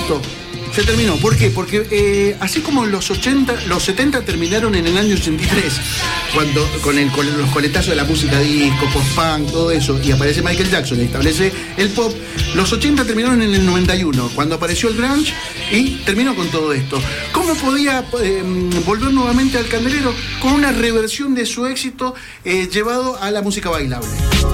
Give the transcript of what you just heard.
Listo. Se terminó. ¿Por qué? Porque así como los 70 terminaron en el año 83, cuando con los coletazos de la música disco, post-punk, todo eso, y aparece Michael Jackson y establece el pop, los 80 terminaron en el 91, cuando apareció el grunge y terminó con todo esto. ¿Cómo podía volver nuevamente al candelero? Con una reversión de su éxito llevado a la música bailable.